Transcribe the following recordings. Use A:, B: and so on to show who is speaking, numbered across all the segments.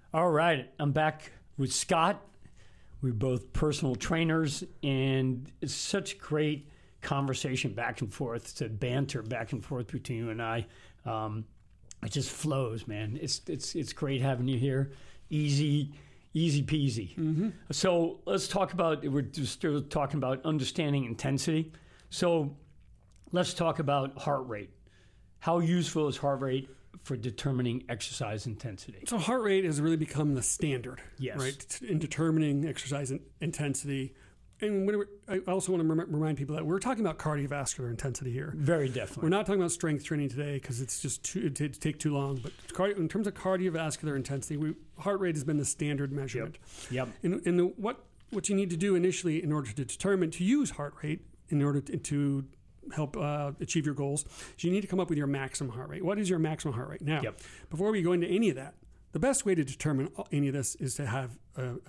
A: All right, I'm back with Scott. We're both personal trainers, and it's such great conversation back and forth, to banter back and forth between you and I. It just flows, man. It's great having you here. Easy peasy. Mm-hmm. So let's talk about, we're just still talking about understanding intensity. So let's talk about heart rate. How useful is heart rate for determining exercise intensity?
B: So heart rate has really become the standard,
A: yes,
B: right, in determining exercise intensity. And I also want to remind people that we're talking about cardiovascular intensity here.
A: Very definitely.
B: We're not talking about strength training today because it's just it'd take too long. But in terms of cardiovascular intensity, heart rate has been the standard measurement.
A: Yep.
B: And what you need to do initially in order to determine to use heart rate in order to help achieve your goals is you need to come up with your maximum heart rate. What is your maximum heart rate? Now, before we go into any of that, the best way to determine any of this is to have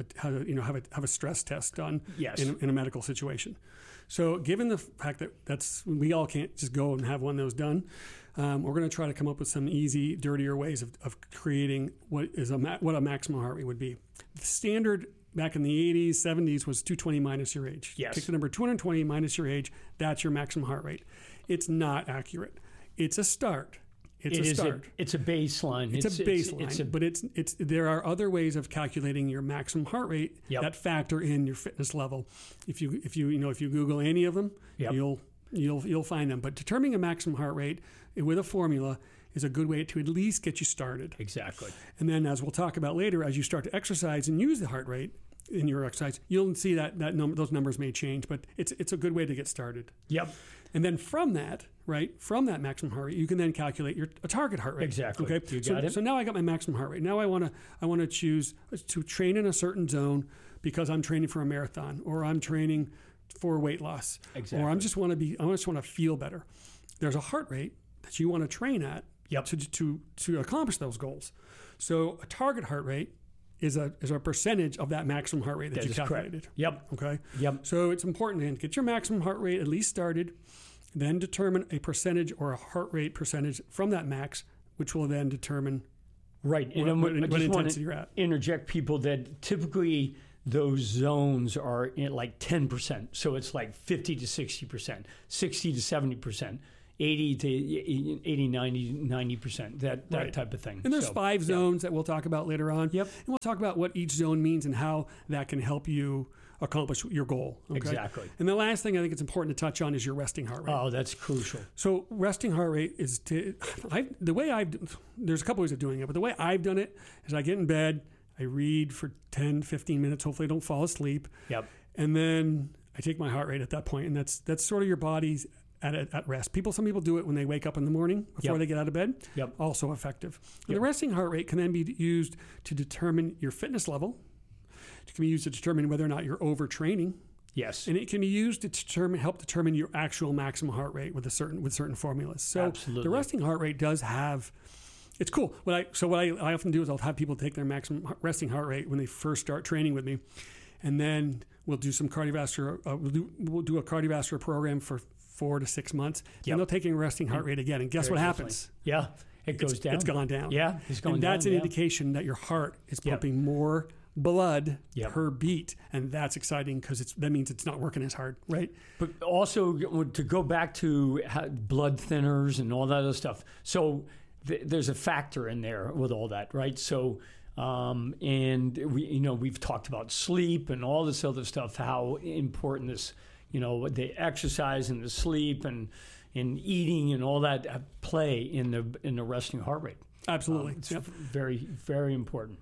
B: a stress test done in a medical situation. So, given the fact that we all can't just go and have one of those done, we're going to try to come up with some easy, dirtier ways of creating what a maximum heart rate would be. The standard back in the 80s, 70s was 220 minus your age.
A: Yes.
B: Take the number 220 minus your age. That's your maximum heart rate. It's not accurate. It's a start. It's a start.
A: It's a baseline.
B: It's a baseline, but there are other ways of calculating your maximum heart rate that factor in your fitness level. If you Google any of them, you'll find them. But determining a maximum heart rate with a formula is a good way to at least get you started.
A: Exactly.
B: And then, as we'll talk about later, as you start to exercise and use the heart rate in your exercise, you'll see those numbers may change, but it's a good way to get started.
A: Yep.
B: And then from that maximum heart rate, you can then calculate a target heart rate.
A: Exactly.
B: Okay.
A: You got it.
B: So now I got my maximum heart rate. Now I want to choose to train in a certain zone because I'm training for a marathon, or I'm training for weight loss,
A: exactly,
B: or I just want to feel better. There's a heart rate that you want to train at to accomplish those goals. So a target heart rate is a percentage of that maximum heart rate that you calculated.
A: Correct. Yep.
B: Okay.
A: Yep.
B: So it's important to get your maximum heart rate at least started, then determine a percentage or a heart rate percentage from that max, which will then determine what intensity you're at.
A: Interject people that typically those zones are in like 10%. So it's like 50 to 60%, 60 to 70%. 80 to 80, 90%, that type of thing.
B: And there's 5 zones that we'll talk about later on.
A: Yep.
B: And we'll talk about what each zone means and how that can help you accomplish your goal. Okay?
A: Exactly.
B: And the last thing I think it's important to touch on is your resting heart rate.
A: Oh, that's crucial.
B: So resting heart rate is there's a couple ways of doing it, but the way I've done it is I get in bed, I read for 10, 15 minutes, hopefully I don't fall asleep.
A: Yep.
B: And then I take my heart rate at that point, and that's sort of your body's at rest. Some people do it when they wake up in the morning before they get out of bed.
A: Yep.
B: Also effective. The resting heart rate can then be used to determine your fitness level. It can be used to determine whether or not you're overtraining.
A: Yes.
B: And it can be used to help determine your actual maximum heart rate with certain formulas. So
A: absolutely,
B: the resting heart rate does have. It's cool. What I often do is I'll have people take their maximum resting heart rate when they first start training with me, and then we'll do some cardiovascular. We'll do a cardiovascular program for 4 to 6 months, and they'll take a resting heart rate again. And guess what happens?
A: Yeah, it goes down.
B: It's gone down.
A: Yeah, it's gone down.
B: And that's an indication that your heart is pumping more blood per beat, and that's exciting because that means it's not working as hard, right?
A: But also to go back to blood thinners and all that other stuff. So there's a factor in there with all that, right? So. And we've talked about sleep and all this other stuff, how important this, the exercise and the sleep and eating and all that play in the resting heart rate.
B: Absolutely.
A: It's very, very important.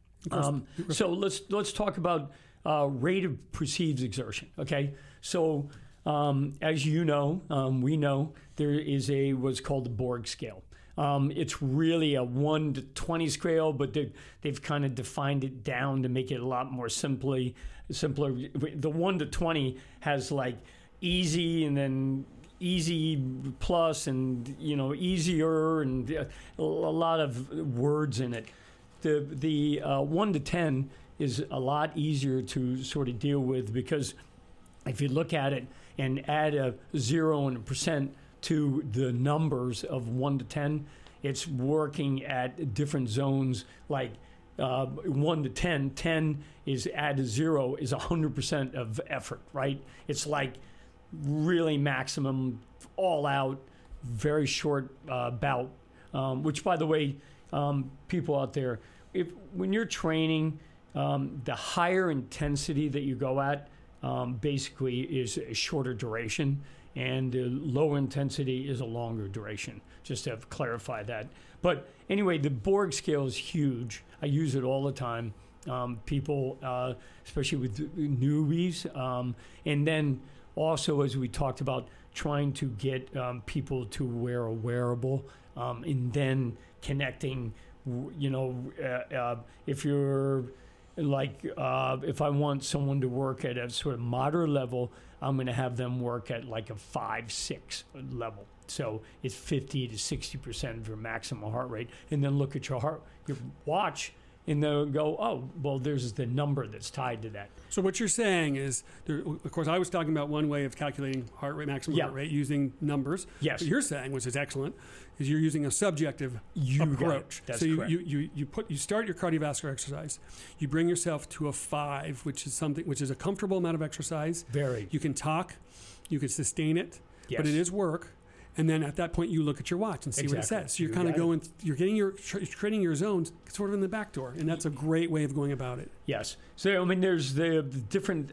A: So let's talk about rate of perceived exertion. Okay. So, as you know, we know there is what's called the Borg scale. It's really a 1 to 20 scale, but they've kind of defined it down to make it a lot more simpler. The 1 to 20 has like easy and then easy plus and easier and a lot of words in it. The 1 to 10 is a lot easier to sort of deal with because if you look at it and add a 0 and a percent to the numbers of 1 to 10, it's working at different zones like 1 to 10. 10 is add to 0 is 100% of effort, right? It's like really maximum, all out, very short bout. Which, by the way, people out there, when you're training, the higher intensity that you go at basically is a shorter duration, and the lower intensity is a longer duration, just to clarify that. But anyway, the Borg scale is huge. I use it all the time. People, especially with newbies, and then also, as we talked about, trying to get people to wear a wearable, and then connecting, if you're like, if I want someone to work at a sort of moderate level, I'm going to have them work at like a 5-6 level. So it's 50 to 60% of your maximum heart rate. And then look at your watch, and they'll go, oh, well, there's the number that's tied to that.
B: So what you're saying is, of course, I was talking about one way of calculating heart rate, maximum heart rate, using numbers.
A: Yes.
B: What you're saying, which is excellent, is you're using a subjective approach.
A: That's
B: so
A: correct.
B: you start your cardiovascular exercise. You bring yourself to a 5, which is a comfortable amount of exercise.
A: Very.
B: You can talk, you can sustain it,
A: Yes.
B: but it is work. And then at that point, you look at your watch and see what it says. So you're kind of going, you're creating your zones sort of in the back door, and that's a great way of going about it.
A: Yes. So, I mean, there's the different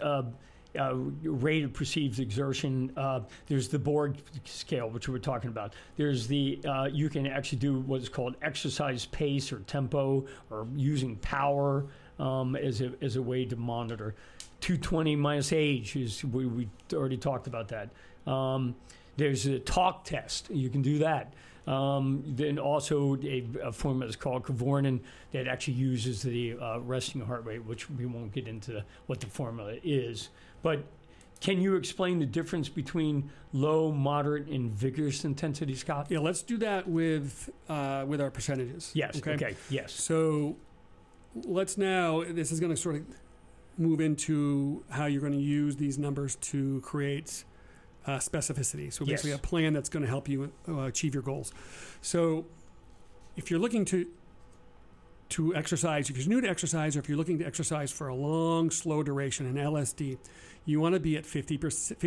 A: rate of perceived exertion. There's the Borg scale, which we were talking about. There's the, you can actually do what's called exercise pace or tempo, or using power as a way to monitor. 220 minus age is, we already talked about that. There's a talk test. You can do that. Then also a formula is called Kevorkian that actually uses the resting heart rate, which we won't get into what the formula is. But can you explain the difference between low, moderate, and vigorous intensity, Scott?
B: Yeah, let's do that with our percentages.
A: Yes. Okay. Yes.
B: So let's now, this is going to sort of move into how you're going to use these numbers to create specificity. So basically a plan that's going to help you achieve your goals. So if you're looking to exercise, if you're new to exercise, or if you're looking to exercise for a long, slow duration, an LSD, you want to be at 50 to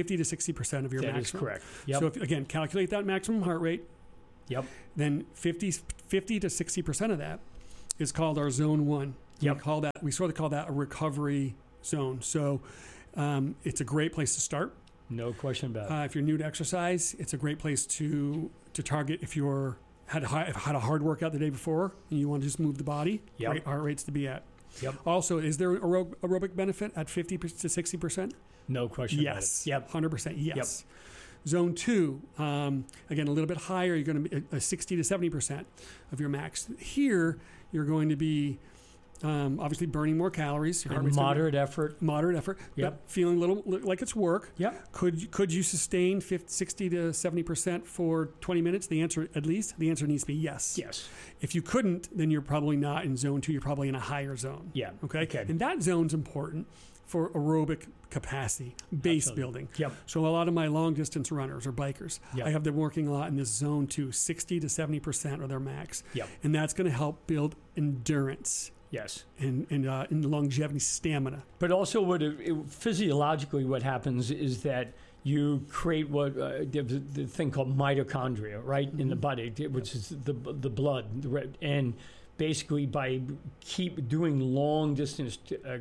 B: 60% of your maximum.
A: That is correct. Yep.
B: So again, calculate that maximum heart rate.
A: Yep.
B: Then 50 to 60% of that is called our zone 1.
A: Yep.
B: We sort of call that a recovery zone. So it's a great place to start.
A: No question about it.
B: If you're new to exercise, it's a great place to target if you're had a hard workout the day before and you want to just move the body.
A: Yep.
B: Great heart rates to be at.
A: Yep.
B: Also, is there aerobic benefit at 50 to 60%?
A: No question about it.
B: Yes. Yep. 100%. Yes. Yep. Zone 2, again, a little bit higher. You're going to be 60 to 70% of your max. Here, you're going to be obviously burning more calories.
A: Moderate effort.
B: Yep. But feeling a little like it's work.
A: Yep.
B: Could you sustain 60 to 70% for 20 minutes? The answer needs to be yes.
A: Yes.
B: If you couldn't, then you're probably not in zone 2. You're probably in a higher zone.
A: Yeah.
B: Okay. And that zone's important for aerobic capacity, base building.
A: Yep.
B: So a lot of my long distance runners or bikers,
A: yep.
B: I have them working a lot in this zone 2, 60 to 70% of their max.
A: Yep.
B: And that's going to help build endurance.
A: Yes,
B: and longevity, stamina.
A: But also, physiologically, what happens is that you create what the thing called mitochondria, right, in the body, which is the blood, and basically by keep doing long distance,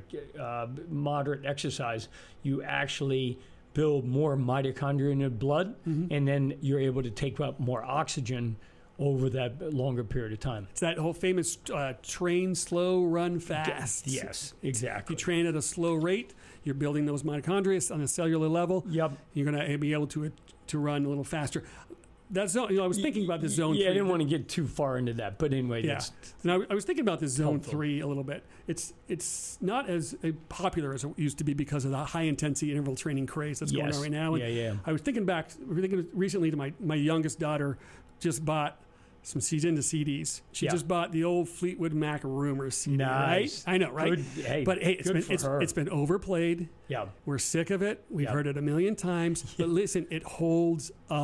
A: moderate exercise, you actually build more mitochondria in the blood, and then you're able to take up more oxygen over that longer period of time.
B: It's that whole famous train slow, run fast.
A: Yes, exactly.
B: If you train at a slow rate, you're building those mitochondria on a cellular level.
A: Yep.
B: You're going to be able to run a little faster. That zone, I was thinking about this zone 3.
A: I didn't want to get too far into that, but anyway.
B: Yeah. And I was thinking about this zone 3 a little bit. It's not as popular as it used to be because of the high intensity interval training craze that's going on right now. And I was thinking recently to my youngest daughter just bought she's into CDs. She just bought the old Fleetwood Mac Rumors CD,
A: nice.
B: Right? I know, right?
A: Good,
B: but it's been overplayed.
A: Yeah.
B: We're sick of it. We've heard it a million times. But listen, it holds up.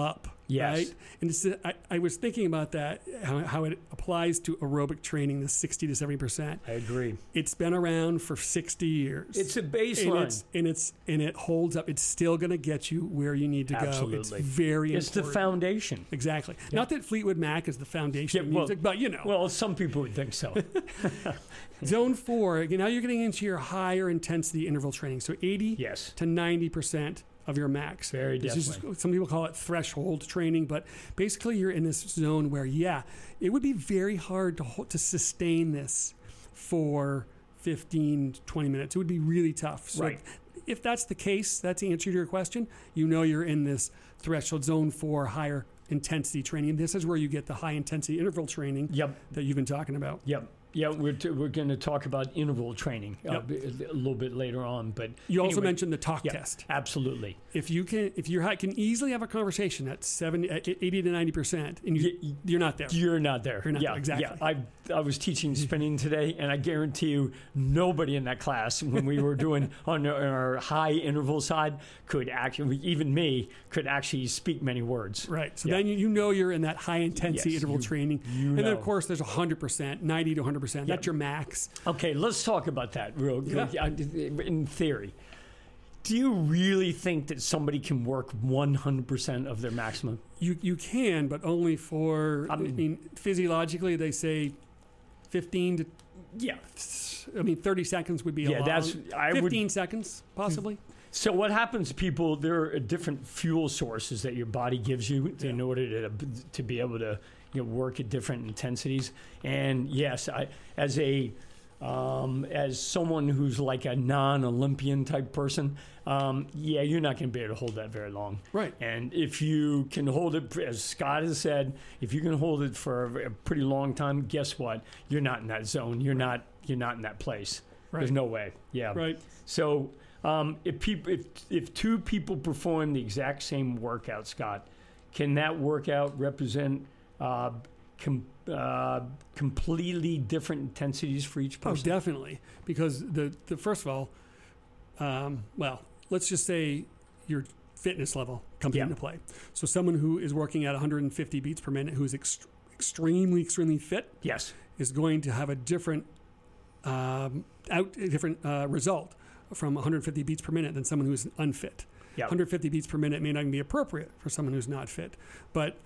A: Yes.
B: Right? And I was thinking about that, how it applies to aerobic training, the 60 to 70%.
A: I agree.
B: It's been around for 60 years.
A: It's a baseline.
B: And it holds up. It's still going to get you where you need to
A: Absolutely.
B: go. It's very important.
A: It's the foundation.
B: Exactly. Yeah. Not that Fleetwood Mac is the foundation of music, but you know.
A: Well, some people would think so.
B: Zone 4, now you're getting into your higher intensity interval training. So 80 to 90% of your max.
A: Very definitely.
B: Some people call it threshold training, but basically you're in this zone where, it would be very hard to sustain this for 15, 20 minutes. It would be really tough. So
A: right.
B: If that's the case, that's the answer to your question. You're in this threshold zone 4 higher intensity training. This is where you get the high intensity interval training that you've been talking about.
A: Yep. Yeah, we're going to talk about interval training a little bit later on, but
B: you also mentioned the talk test.
A: Absolutely.
B: If you can easily have a conversation at 80 to 90%, and you're not there.
A: You're not there.
B: You're not there. Exactly.
A: Yeah. I was teaching spinning today, and I guarantee you, nobody in that class, when we were doing on our high interval side, could actually, even me, could actually speak many words.
B: Right. So then you're in that high intensity interval training, and then of course there's 100%, 90 to 100%. That's your max.
A: Okay, let's talk about that real quick. Yeah. In theory, do you really think that somebody can work 100% of their maximum?
B: You can, but only for, physiologically they say 15 to...
A: Yeah.
B: 30 seconds would be a long. 15 seconds, possibly.
A: So what happens, people, there are different fuel sources that your body gives you in order to be able to work at different intensities. And yes, as someone who's like a non-Olympian type person, you're not going to be able to hold that very long.
B: Right.
A: And if you can hold it, as Scott has said, if you can hold it for a pretty long time, guess what? You're not in that zone. You're not in that place. Right. There's no way. Yeah.
B: Right.
A: So if two people perform the exact same workout, Scott, can that workout represent completely different intensities for each person?
B: Oh, definitely. Because the first of all, let's just say your fitness level comes into play. So someone who is working at 150 beats per minute, who is extremely fit, is going to have a different result from 150 beats per minute than someone who's unfit. Yep. 150 beats per minute may not even be appropriate for someone who's not fit, but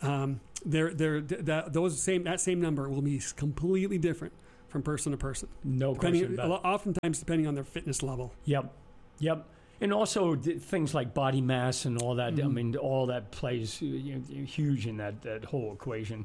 B: that same number will be completely different from person to person.
A: No question about it.
B: Oftentimes, depending on their fitness level.
A: Yep. And also things like body mass and all that. Mm-hmm. All that plays huge in that whole equation.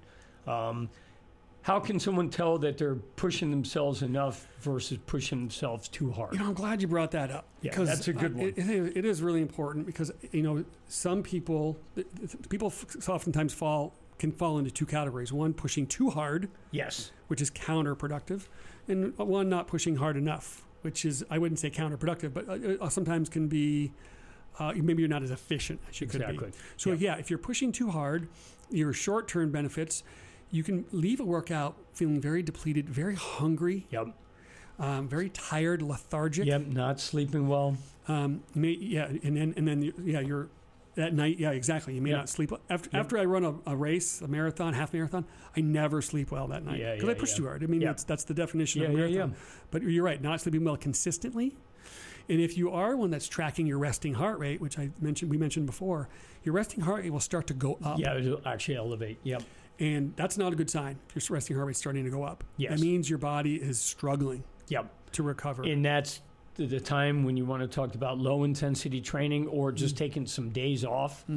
A: How can someone tell that they're pushing themselves enough versus pushing themselves too hard?
B: I'm glad you brought that up.
A: Because that's a good one.
B: It is really important because, some people oftentimes can fall into two categories. One, pushing too hard.
A: Yes.
B: Which is counterproductive. And one, not pushing hard enough, which is, I wouldn't say counterproductive, but sometimes can be, maybe you're not as efficient as you could be. So if you're pushing too hard, your short-term benefits, you can leave a workout feeling very depleted, very hungry.
A: Yep.
B: Very tired, lethargic.
A: Yep. Not sleeping well.
B: And then you're at night. Yeah, exactly. You may not sleep after I run a race, a marathon, half marathon. I never sleep well that night because I push too hard. That's the definition of a marathon. But you're right, not sleeping well consistently. And if you are one that's tracking your resting heart rate, which we mentioned before, your resting heart rate will start to go up.
A: Yeah, it'll actually elevate. Yep.
B: And that's not a good sign. Your resting heart rate starting to go up.
A: Yes.
B: That means your body is struggling to recover.
A: And that's the time when you want to talk about low intensity training or just taking some days off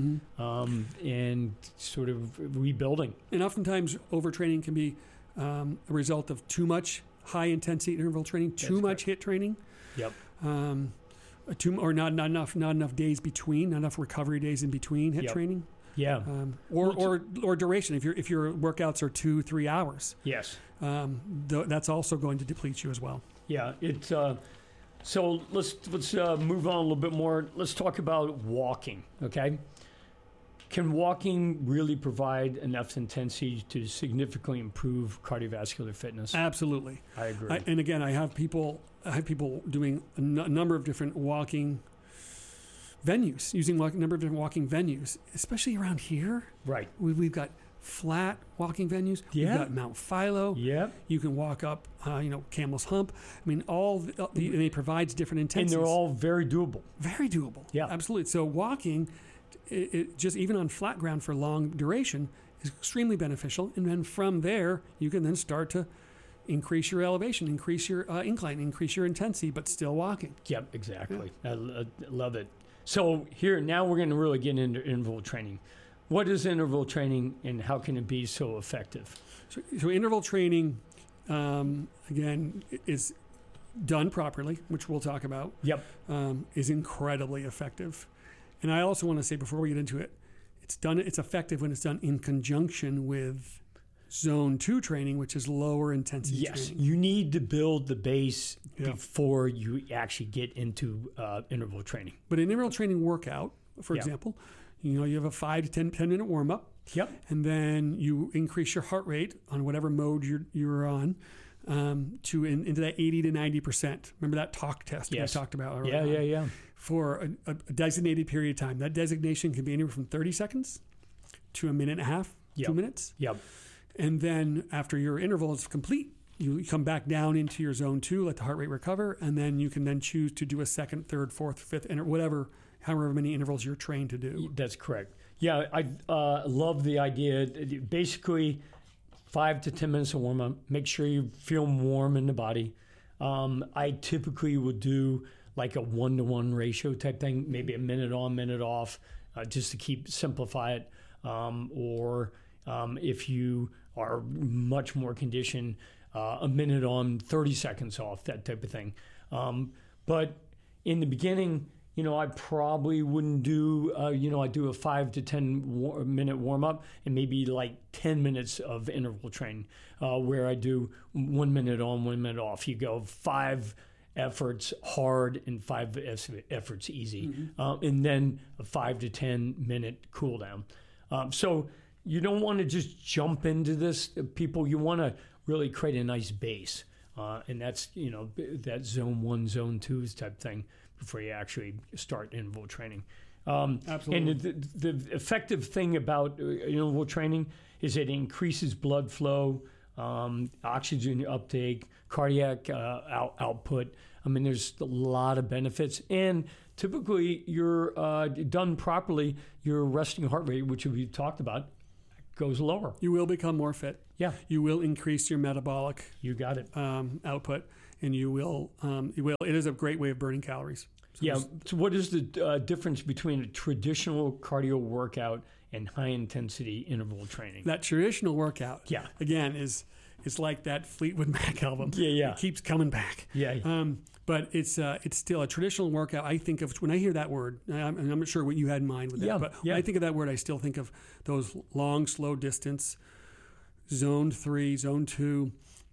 A: and sort of rebuilding. And
B: oftentimes overtraining can be a result of too much high intensity interval training, too much HIIT training.
A: Yep.
B: Or not enough days between, not enough recovery days in between HIIT training.
A: Yeah.
B: Or duration. If your workouts are 2-3 hours.
A: Yes.
B: That's also going to deplete you as well.
A: Yeah. So let's move on a little bit more. Let's talk about walking. Okay. Can walking really provide enough intensity to significantly improve cardiovascular fitness?
B: Absolutely.
A: I agree.
B: And again, I have people doing a number of different walking venues, using a number of different walking venues, especially around here.
A: Right.
B: We've got flat walking venues.
A: Yeah.
B: We've got Mount Philo.
A: Yep.
B: You can walk up, Camel's Hump. I mean, and it provides different intensities.
A: And they're all very doable.
B: Very doable.
A: Yeah.
B: Absolutely. So walking, it just even on flat ground for long duration, is extremely beneficial. And then from there, you can then start to increase your elevation, increase your incline, increase your intensity, but still walking.
A: Yep, exactly. Yeah. I love it. So now we're going to really get into interval training. What is interval training and how can it be so effective?
B: So interval training, again, is done properly, which we'll talk about.
A: Yep.
B: Is incredibly effective. And I also want to say before we get into it, it's effective when it's done in conjunction with Zone 2 training, which is lower intensity training.
A: You need to build the base before you actually get into interval training.
B: But an interval training workout, for example, you have a 5 to 10 minute warm up.
A: Yep.
B: And then you increase your heart rate on whatever mode you're on into that 80 to 90%. Remember that talk test we talked about earlier?
A: Yeah.
B: For a designated period of time. That designation can be anywhere from 30 seconds to a minute and a half, 2 minutes.
A: Yep.
B: And then after your interval is complete, you come back down into your Zone 2, let the heart rate recover, and then you can then choose to do a second, third, fourth, fifth, however many intervals you're trained to do.
A: That's correct. Yeah, I love the idea. Basically, 5 to 10 minutes of warm up. Make sure you feel warm in the body. I typically would do like a 1-to-1 ratio type thing, maybe a minute on, minute off, just to simplify it. Or if you are much more conditioned, a minute on, 30 seconds off, that type of thing. But in the beginning, I probably wouldn't do, I do a 5 to 10 minute warm up and maybe like 10 minutes of interval training, where I do 1 minute on, 1 minute off. You go 5 efforts hard and 5 efforts easy, and then a 5 to 10 minute cool down. So you don't want to just jump into this, people. You want to really create a nice base, and that's that Zone 1, Zone 2 type thing before you actually start interval training.
B: Absolutely.
A: And the effective thing about interval training is it increases blood flow, oxygen uptake, cardiac output. I mean, there's a lot of benefits. And typically, you're done properly, your resting heart rate, which we've talked about, goes lower.
B: You will become more fit.
A: Yeah.
B: You will increase your metabolic.
A: You got it.
B: Output, and you will. It is a great way of burning calories.
A: So what is the difference between a traditional cardio workout and high intensity interval training?
B: That traditional workout, again, is like that Fleetwood Mac album.
A: Yeah.
B: It keeps coming back.
A: Yeah.
B: But it's still a traditional workout. I think of when I hear that word, and I'm not sure what you had in mind with that, but when I think of that word, I still think of those long, slow distance, Zone 3, Zone 2,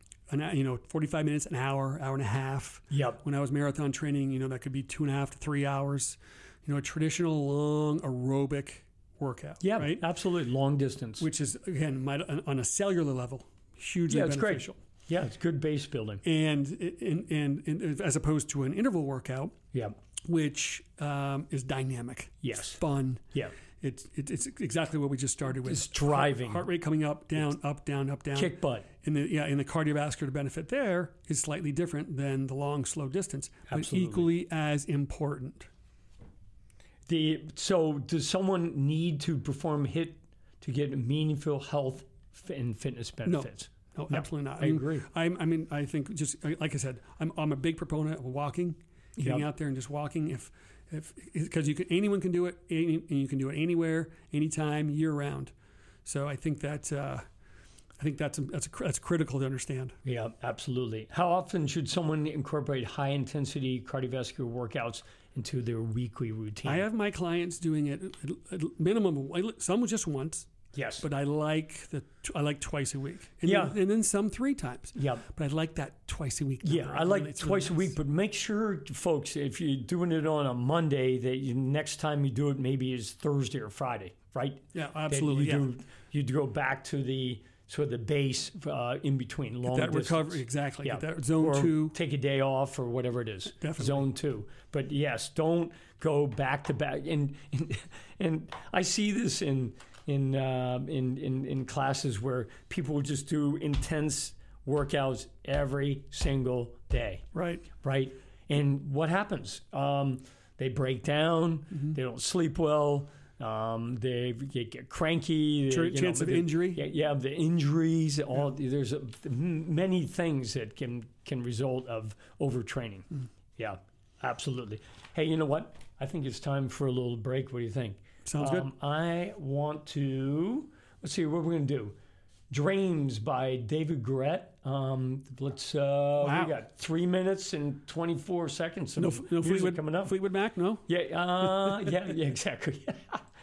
B: 45 minutes, an hour, hour and a half.
A: Yep.
B: When I was marathon training, that could be 2.5 to 3 hours. A traditional long aerobic workout.
A: Yeah,
B: right?
A: Absolutely. Long distance.
B: Which is, again, on a cellular level, hugely beneficial.
A: Great. Yeah, it's good base building.
B: And as opposed to an interval workout, which is dynamic.
A: Yes.
B: It's fun.
A: Yeah.
B: It's exactly what we just started with.
A: It's driving.
B: Heart rate coming up, down, up, down, up, down.
A: Kick butt.
B: And the cardiovascular benefit there is slightly different than the long, slow distance, but equally as important.
A: So does someone need to perform HIIT to get meaningful health and fitness benefits?
B: No, absolutely not.
A: I agree.
B: I think just like I said, I'm a big proponent of walking, getting out there and just walking. Because anyone can do it, and you can do it anywhere, anytime, year round. So I think that's critical to understand.
A: Yeah, absolutely. How often should someone incorporate high intensity cardiovascular workouts into their weekly routine?
B: I have my clients doing it at minimum, some just once.
A: Yes,
B: but I like twice a week. And then some 3 times.
A: Yeah,
B: but I like that twice a week.
A: Yeah, I like twice a week. But make sure, folks, if you're doing it on a Monday, that next time you do it maybe is Thursday or Friday, right?
B: Yeah, absolutely.
A: You go back to the sort of the base in between long
B: that
A: distance.
B: recovery, exactly.
A: Yeah.
B: Get that zone
A: or
B: 2.
A: Take a day off or whatever it is.
B: Definitely.
A: Zone 2. But yes, don't go back to back. And I see this in classes where people will just do intense workouts every single day.
B: Right.
A: Right. And what happens? They break down.
B: Mm-hmm.
A: They don't sleep well. They get cranky.
B: Chance of injury.
A: Yeah, the injuries. There's many things that can result of overtraining. Yeah, absolutely. Hey, you know what? I think it's time for a little break. What do you think?
B: Sounds good.
A: I want to. Let's see what we're going to do. Dreams by David Gueret. Let's.
B: Wow.
A: We got 3 minutes and 24 seconds.
B: No
A: music
B: Fleetwood
A: coming up.
B: Fleetwood Mac. No.
A: Yeah, exactly.